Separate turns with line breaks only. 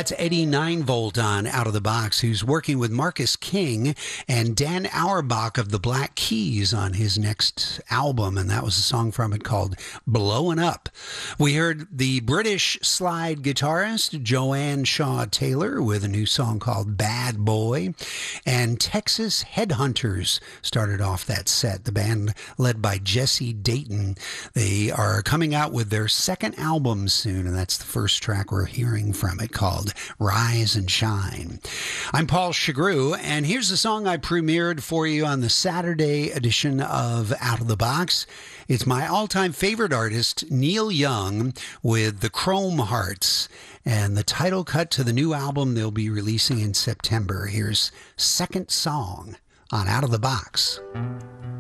That's Eddie 9-Volt on Out of the Box, who's working with Marcus King and Dan Auerbach of the Black Keys on his next album, and that was a song from it called Blowin' Up. We heard the British slide guitarist Joanne Shaw Taylor with a new song called Bad Boy, and Texas Headhunters started off that set, the band led by Jesse Dayton. They are coming out with their second album soon, and that's the first track we're hearing from it, called Rise and Shine. I'm Paul Chagru, and here's the song I premiered for you on the Saturday edition of Out of the Box. It's my all-time favorite artist, Neil Young, with the Chrome Hearts, and the title cut to the new album they'll be releasing in September. Here's Second Song on Out of the Box.